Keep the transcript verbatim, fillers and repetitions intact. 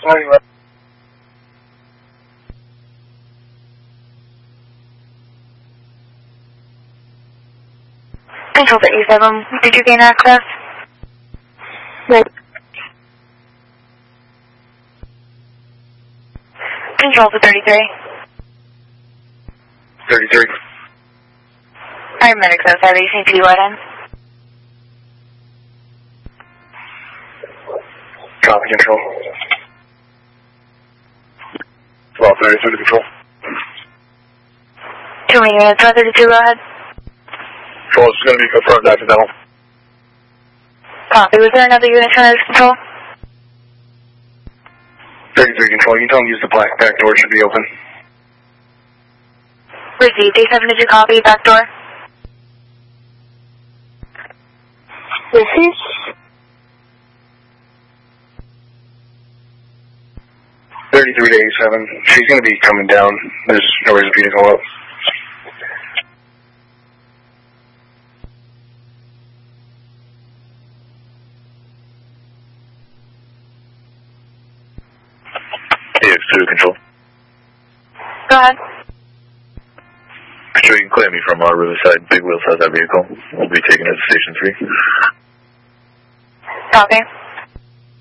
Anyway. Control thirty-seven, did you gain access? No. Control to thirty-three. thirty-three. I'm access, have you seen P wide in? Copy, control. twelve thirty-two to control. Two minutes, one thirty-two, go ahead. Control, this is going to be confirmed accidental. Copy, was there another unit trying to control? thirty-three, control, you don't use the black back door, it should be open. Received, A seven, did you copy, back door? Received. thirty-three to A seven, she's going to be coming down. There's no reason for you to go up. A X two to control. Go ahead. Control, you can clear me from our Riverside. Big Wheels has that vehicle. We'll be taking it to Station three. Copy.